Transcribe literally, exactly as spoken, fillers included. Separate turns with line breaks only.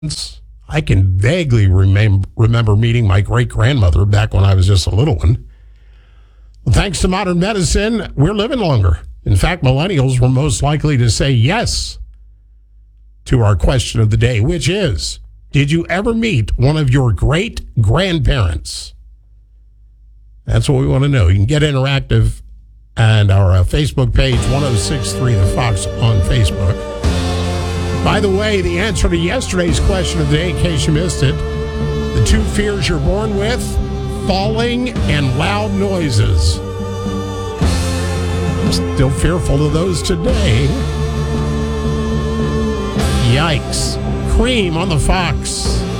I can vaguely remem- remember meeting my great-grandmother back when I was just a little one. Well, thanks to modern medicine, we're living longer. In fact, millennials were most likely to say yes to our question of the day, which is, did you ever meet one of your great-grandparents? That's what we want to know. You can get interactive and our uh, Facebook page, ten sixty-three The Fox on Facebook. By the way, the answer to yesterday's question of the day, in case you missed it, the two fears you're born with, falling and loud noises. I'm still fearful of those today. Yikes. Cream on the Fox.